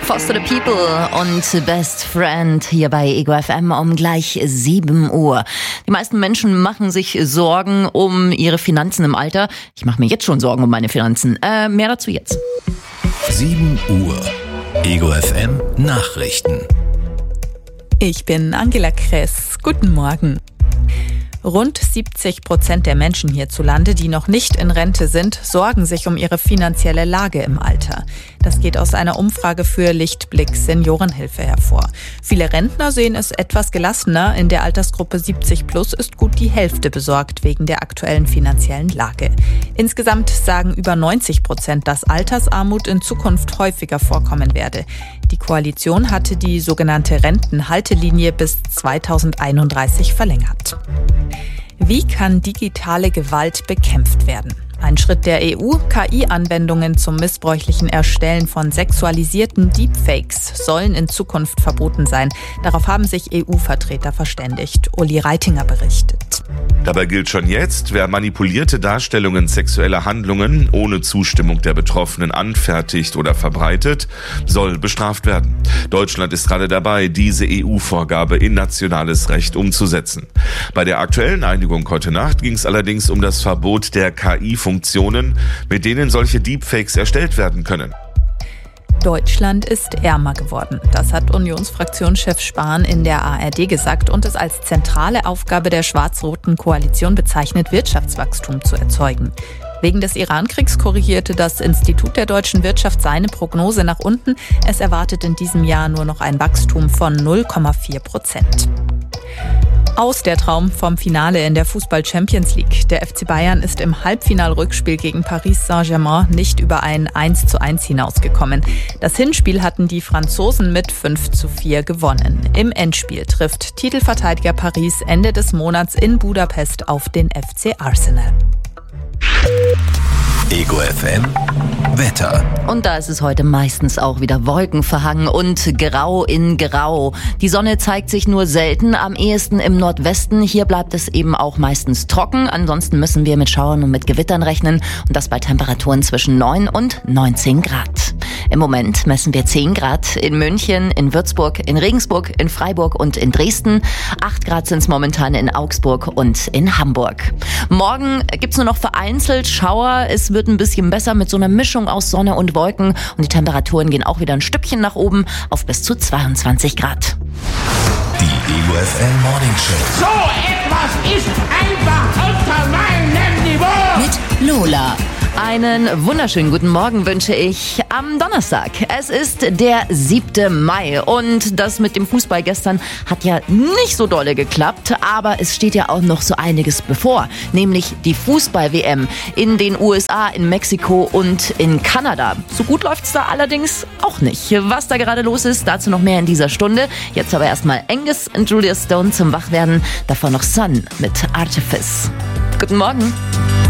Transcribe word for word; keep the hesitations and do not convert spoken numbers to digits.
Foster the People und Best Friend hier bei Ego F M um gleich sieben Uhr. Die meisten Menschen machen sich Sorgen um ihre Finanzen im Alter. Ich mache mir jetzt schon Sorgen um meine Finanzen. Äh, mehr dazu jetzt. sieben Uhr. Ego F M Nachrichten. Ich bin Angela Kress. Guten Morgen. Rund siebzig Prozent der Menschen hierzulande, die noch nicht in Rente sind, sorgen sich um ihre finanzielle Lage im Alter. Das geht aus einer Umfrage für Lichtblick Seniorenhilfe hervor. Viele Rentner sehen es etwas gelassener. In der Altersgruppe siebzig plus ist gut die Hälfte besorgt wegen der aktuellen finanziellen Lage. Insgesamt sagen über neunzig Prozent, dass Altersarmut in Zukunft häufiger vorkommen werde. Die Koalition hatte die sogenannte Rentenhaltelinie bis zweitausendeinunddreißig verlängert. Wie kann digitale Gewalt bekämpft werden? Ein Schritt der E U, K I-Anwendungen zum missbräuchlichen Erstellen von sexualisierten Deepfakes sollen in Zukunft verboten sein. Darauf haben sich E U-Vertreter verständigt. Uli Reitinger berichtet. Dabei gilt schon jetzt, wer manipulierte Darstellungen sexueller Handlungen ohne Zustimmung der Betroffenen anfertigt oder verbreitet, soll bestraft werden. Deutschland ist gerade dabei, diese E U-Vorgabe in nationales Recht umzusetzen. Bei der aktuellen Einigung heute Nacht ging es allerdings um das Verbot der K I-Funktionen, mit denen solche Deepfakes erstellt werden können. Deutschland ist ärmer geworden. Das hat Unionsfraktionschef Spahn in der A R D gesagt und es als zentrale Aufgabe der schwarz-roten Koalition bezeichnet, Wirtschaftswachstum zu erzeugen. Wegen des Iran-Kriegs korrigierte das Institut der deutschen Wirtschaft seine Prognose nach unten. Es erwartet in diesem Jahr nur noch ein Wachstum von null Komma vier Prozent. Aus der Traum vom Finale in der Fußball-Champions League. Der F C Bayern ist im Halbfinal-Rückspiel gegen Paris Saint-Germain nicht über ein eins zu eins hinausgekommen. Das Hinspiel hatten die Franzosen mit fünf zu vier gewonnen. Im Endspiel trifft Titelverteidiger Paris Ende des Monats in Budapest auf den F C Arsenal. Ego F M Wetter. Und da ist es heute meistens auch wieder wolkenverhangen und grau in grau. Die Sonne zeigt sich nur selten, am ehesten im Nordwesten. Hier bleibt es eben auch meistens trocken. Ansonsten müssen wir mit Schauern und mit Gewittern rechnen. Und das bei Temperaturen zwischen neun und neunzehn Grad. Im Moment messen wir zehn Grad in München, in Würzburg, in Regensburg, in Freiburg und in Dresden. acht Grad sind es momentan in Augsburg und in Hamburg. Morgen gibt's nur noch vereinzelt Schauer. Es wird ein bisschen besser mit so einer Mischung aus Sonne und Wolken. Und die Temperaturen gehen auch wieder ein Stückchen nach oben auf bis zu zweiundzwanzig Grad. Die Ego F M Morning Show. So etwas ist einfach unter meinem Niveau. Mit Lola. Einen wunderschönen guten Morgen wünsche ich am Donnerstag. Es ist der siebte Mai und das mit dem Fußball gestern hat ja nicht so dolle geklappt, aber es steht ja auch noch so einiges bevor, nämlich die Fußball-W M in den U S A, in Mexiko und in Kanada. So gut läuft's da allerdings auch nicht. Was da gerade los ist, dazu noch mehr in dieser Stunde. Jetzt aber erstmal Angus und Julia Stone zum Wachwerden, davor noch Sun mit Artifice. Guten Morgen.